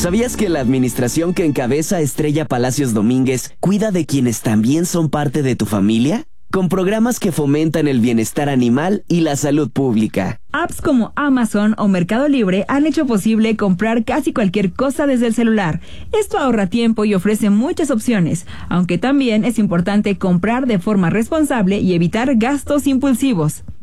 ¿Sabías que la administración que encabeza Estrella Palacios Domínguez cuida de quienes también son parte de tu familia? Con programas que fomentan el bienestar animal y la salud pública. Apps como Amazon o Mercado Libre han hecho posible comprar casi cualquier cosa desde el celular. Esto ahorra tiempo y ofrece muchas opciones, aunque también es importante comprar de forma responsable y evitar gastos impulsivos.